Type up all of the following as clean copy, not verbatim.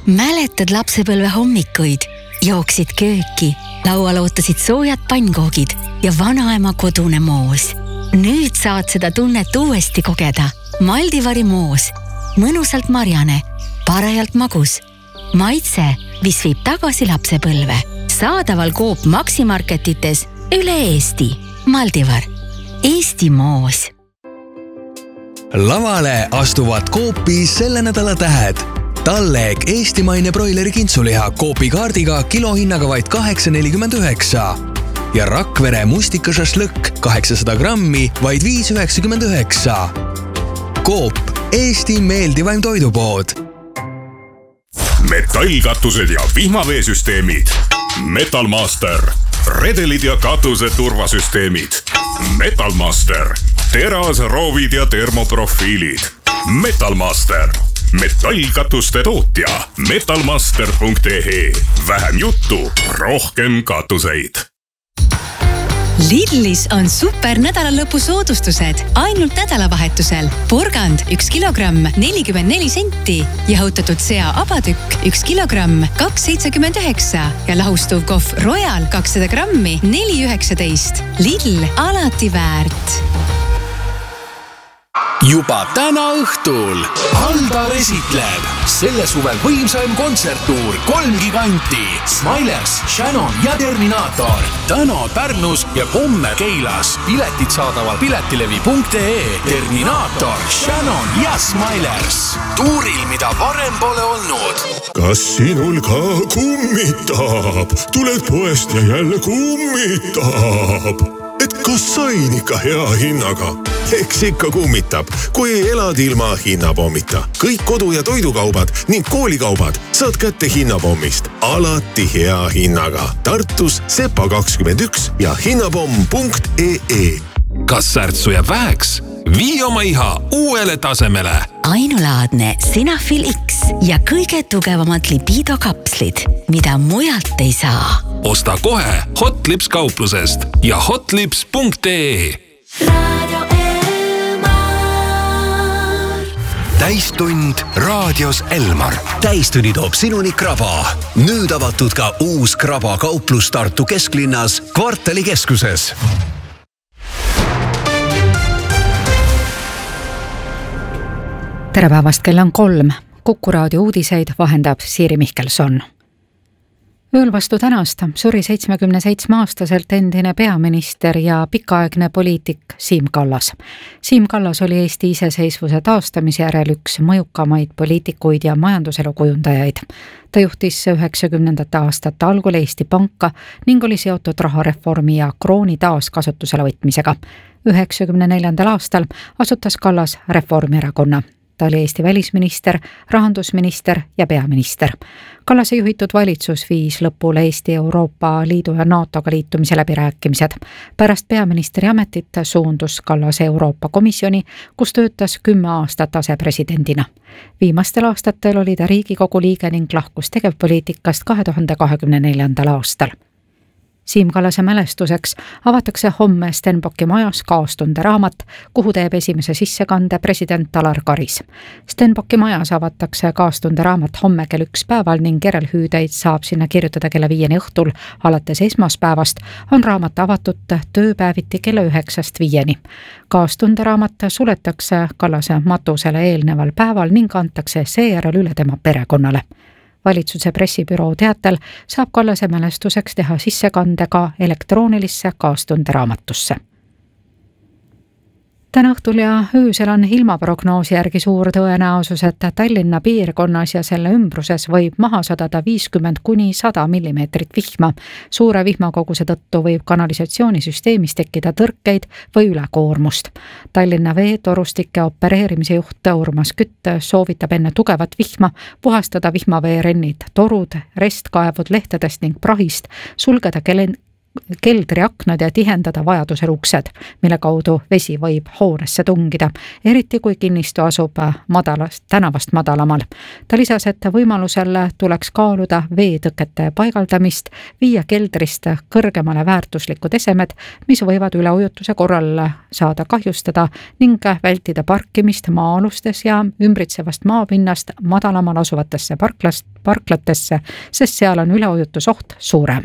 Mäletad lapsepõlve hommikuid? Jooksid kööki, laual ootasid soojad pannkoogid ja vanaema kodune moos. Nüüd saad seda tunnet uuesti kogeda. Maldivari moos. Mõnusalt marjane, parajalt magus. Maitse, mis viib tagasi lapsepõlve. Saadaval Coop Maximarketites üle Eesti. Maldivar. Eesti moos. Lavale astuvad Coopi selle nädala tähed. Talleg eestimaine broileri kintsuliha Coopi kaardiga kilohinnaga vaid 8,49 ja Rakvere mustikašašlõkk 800 grammi vaid 5,99. Coop, Eesti meeldivaim toidupood. Metallkatused ja vihmaveesüsteemid. Metalmaster. Redelid ja katuse turvasüsteemid. Metalmaster. Teras, roovid ja termoprofiilid. Metalmaster. Metallkatuste tootja. Metalmaster.ee. Vähem juttu, rohkem katuseid. Lidlis on super nädalalõpu soodustused ainult nädalavahetusel. Porgand 1 kilogramm 44 senti, jahutatud sea abatükk 1 kilogramm 2,79 ja lahustuv kohv Royal 200 grammi 4,19. Lidl, alati väärt. Juba täna õhtul Haldar esitleb selle suve võimsaim kontserttuur 3 giganti Smilers, Shannon ja Terminator. Täna Pärnus ja homme Keilas. Piletid saadaval piletilevi.ee. Terminator, Shannon ja Smilers. Tuuril, mida varem pole olnud. Kas sinul ka kummitab? Tuled poest ja jälle kummitab. Et kas sain ikka hea hinnaga? Eks ikka kummitab, kui elad ilma hinnapommita. Kõik kodu- ja toidukaubad ning koolikaubad saad kätte hinnapommist. Alati hea hinnaga. Tartus Sepa 21 ja hinnapomm.ee. Kas särtsu jääb väheks? Vii oma iha uuele tasemele. Ainulaadne Sinafil X ja kõige tugevamad libido-kapslid, mida mujalt ei saa. Osta kohe Hotlips kauplusest ja hotlips.ee. Täistund raadios Elmar. Täistunni toob sinuni Kraba. Nüüd avatud ka uus Kraba kauplus Tartu kesklinnas Kvartali keskuses. Tere päevast, kell on 3. Kuku raadio uudiseid vahendab Siiri Mihkelson. Ööl vastu tänast suri 77-aastaselt endine peaminister ja pikaaegne poliitik Siim Kallas. Siim Kallas oli Eesti iseseisvuse taastamise järel üks mõjukamaid poliitikuid ja majanduselu kujundajaid. Ta juhtis 90. aastate algul Eesti Panka ning oli seotud rahareformi ja krooni taaskasutusele võtmisega. 94. aastal asutas Kallas Reformierakonna. Ta oli Eesti välisminister, rahandusminister ja peaminister. Kallase juhitud valitsus viis lõpule Eesti Euroopa Liidu ja NATOga liitumise läbirääkimised. Pärast peaministri ametit suundus Kallase Euroopa Komisjoni, kus töötas 10 aastat asepresidendina. Viimastel aastatel oli ta Riigikogu liige ning lahkus tegevpoliitikast 2024. aastal. Siim Kallase mälestuseks avatakse homme Stenbocki majas kaastunde raamat, kuhu teeb esimese sissekande president Alar Karis. Stenbocki majas avatakse kaastunde raamat homme kell 1 päeval ning järelhüüdeid saab sinna kirjutada kella 5 õhtul. Alates esmaspäevast on raamat avatud tööpäeviti kella 9-5. Kaastunde raamat suletakse Kallase matusele eelneval päeval ning antakse seejärel üle tema perekonnale. Valitsuse pressibüroo teatel saab Kallase mälestuseks teha sissekande ka elektroonilisse kaastunde raamatusse. Täna õhtul ja öösel on ilmaprognoosi järgi suur tõenäosus, et Tallinna piirkonnas ja selle ümbruses võib maha sadada 50–100 millimeetrit vihma. Suure vihmakoguse tõttu võib kanalisatsioonisüsteemis tekkida tõrkeid või ülekoormust. Tallinna veetorustike opereerimise juht Urmas Kütt soovitab enne tugevat vihma puhastada vihmaveerennid, torud, restkaevud lehtedest ning prahist, sulgeda keldriaknad ja tihendada vajadusel uksed, mille kaudu vesi võib hoonesse tungida, eriti kui kinnistu asub tänavast madalamal. Ta lisas, et võimalusel tuleks kaaluda veetõkete paigaldamist, viia keldrist kõrgemale väärtuslikud esemed, mis võivad üleujutuse korral saada kahjustada ning vältida parkimist maa-alustes ja ümbritsevast maapinnast madalamal asuvatesse parklatesse, sest seal on üleujutusoht suurem.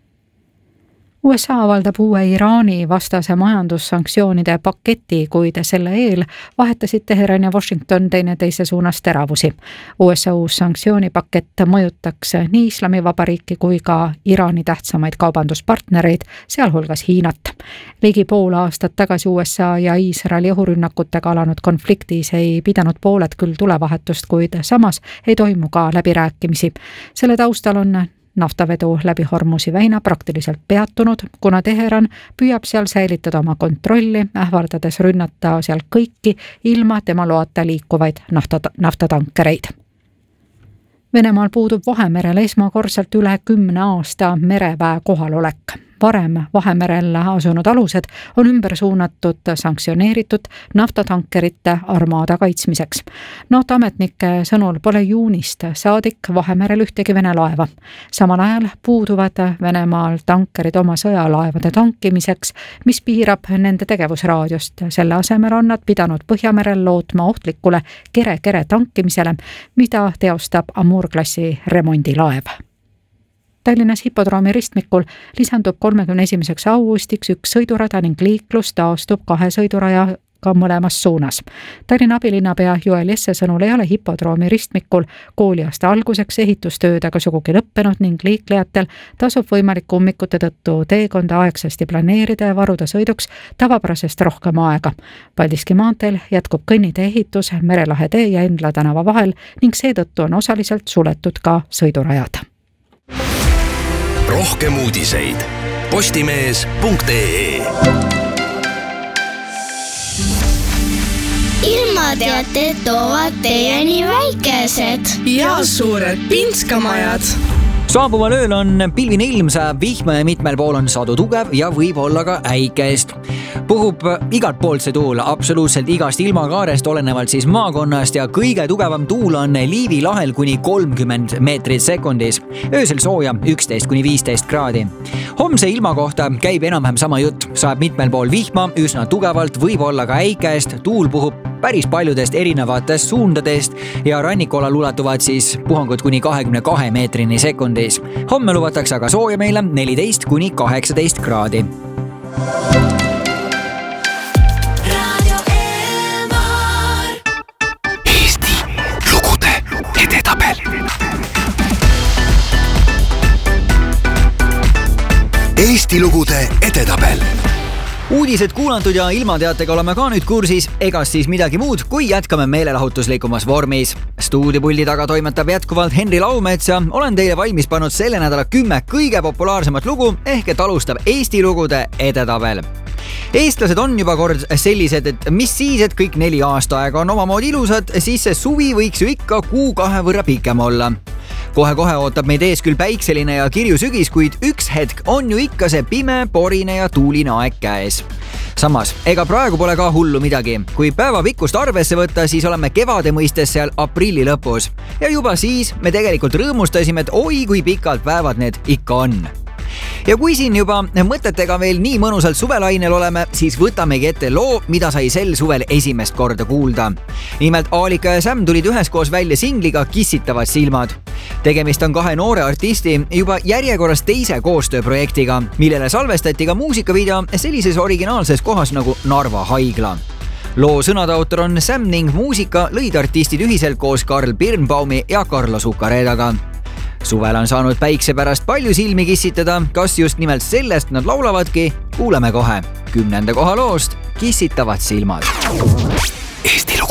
USA avaldab uue Iraani vastase majandussanktsioonide paketi, kuid selle eel vahetasid Teheran ja Washington teineteise suunas teravusi. USA uus sanktsioonipakett mõjutaks nii Islamivabariiki kui ka Iraani tähtsamaid kaubanduspartnereid, sealhulgas Hiinat. Ligi pool aastat tagasi USA ja Iisraeli õhurünnakutega alanud konfliktis ei pidanud pooled küll tulevahetust, kuid samas ei toimu ka läbirääkimisi. Selle taustal on naftavedu läbi Hormuzi väina praktiliselt peatunud, kuna Teheran püüab seal säilitada oma kontrolli, ähvardades rünnata seal kõiki ilma tema loata liikuvaid naftatankereid. Venemaal puudub Vahemerel esmakordselt üle 10 aasta mereväe kohalolek. Varem Vahemerel asunud alused on ümber suunatud sanktsioneeritud naftatankerite armaada kaitsmiseks. NATO ametnike sõnul pole juunist saadik Vahemerel ühtegi Vene laeva. Samal ajal puuduvad Venemaal tankerid oma sõjalaevade tankimiseks, mis piirab nende tegevusraadiost. Selle asemel on nad pidanud Põhjamerel lootma ohtlikule kere tankimisele, mida teostab Amur-klassi remondilaev. Tallinnas hipodroomi ristmikul lisandub 31. augustiks üks sõidurada ning liiklus taastub 2 sõidurajaga mõlemas suunas. Tallinna abilinnapea Joel Jesse sõnul ei ole hipodroomi ristmikul kooliaasta alguseks ehitustöödega sugugi lõppenud ning liiklejatel tasub võimaliku ummikute tõttu teekonda aegsasti planeerida ja varuda sõiduks tavapärasest rohkem aega. Paldiski maanteel jätkub kõnnitee ehitus Merelahe tee ja Endla tänava vahel ning seetõttu on osaliselt suletud ka sõidurajad. Rohkem uudiseid postimees.ee. Ilmateated toovad teieni väikesed ja suured pinskamajad. Saabuval ööl on pilvine ilm, sajab vihma ja mitmel pool on sadu tugev ja võib olla ka äikest. Puhub igalt poolt see tuul, absoluutselt igast ilmakaarest, olenevalt siis maakonnast ja kõige tugevam tuul on Liivi lahel kuni 30 meetrit sekundis. Öösel sooja 11-15 kraadi. Homse ilma kohta käib enam-vähem sama jutt, sajab mitmel pool vihma, üsna tugevalt, võib olla ka äikest, tuul puhub päris paljudest erinevatest suundadest ja rannikolal ulatuvad siis puhangud kuni 22 meetrini sekundis. Homme lubatakse aga sooja meile 14-18 kraadi. Eesti lugude edetabel. Eesti lugude edetabel. Uudised kuulantud ja ilmateatega oleme ka nüüd kursis, egas siis midagi muud, kui jätkame meelelahutuslikumas vormis. Stuudiopuldi taga toimetab jätkuvalt Henri Laumets ja olen teile valmis pannud selle nädala 10 kõige populaarsemat lugu, ehk et alustab Eesti lugude edetabel. Eestlased on juba kord sellised, et mis siis, et kõik 4 aastaaega on omamoodi ilusad, siis see suvi võiks ju ikka 1-2 võrra pikem olla. Kohe-kohe ootab meid ees küll päikseline ja kirju sügis, kuid üks hetk on ju ikka see pime, porine ja tuuline aeg käes. Samas, ega praegu pole ka hullu midagi. Kui päevapikkust arvesse võtta, siis oleme kevade mõistes seal aprilli lõpus. Ja juba siis me tegelikult rõõmustasime, et oi kui pikalt päevad need ikka on. Ja kui siin juba mõtetega veel nii mõnusalt suvelainel oleme, siis võtamegi ette loo, mida sai sel suvel esimest korda kuulda. Nimelt Aalika ja Sam tulid üheskoos välja singliga Kissitavad silmad. Tegemist on 2 noore artisti juba järjekorras teise koostööprojektiga, millele salvestati ka muusikavideo sellises originaalses kohas nagu Narva haigla. Loo sõnade autor on Sam ning muusika lõid artistid ühiselt koos Karl Birnbaumi ja Karlo Sukareedaga. Suvel on saanud päikse pärast palju silmi kissitada, kas just nimelt sellest nad laulavadki, kuuleme kohe 10. koha loost Kissitavad silmad. Eesti